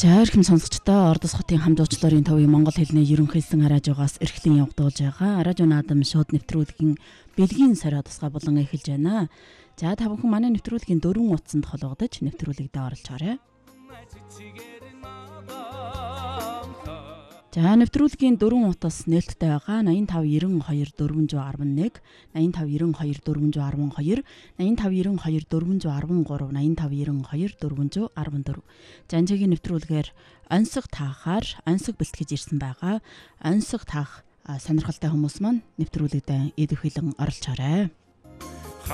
За эрхэм сонсогчдоо Ордос хотын хамт уучлалын төвийн Монгол хэлний ерөнхийлсэн радиогоос эрхлэн явагдуулж байгаа радио наадам шууд нэвтрүүлгийн бэлгийн сорой тусгай болон эхэлж байна. За та бүхэн манай нэвтрүүлгийн 4 утсанд холбогдож нэвтрүүлэгт оролцоорой. За нэвтрүүлгийн 4 утас нээлттэй байгаа 8592 411 8592 412 8592 413 8592 414 Жанжигийн нэвтрүүлгээр онцог таахаар онцог бэлтгэж ирсэн байгаа. Онцог таах сонирхолтой хүмүүс маань нэвтрүүлэгт идэвхжүүлэн оролцоорой.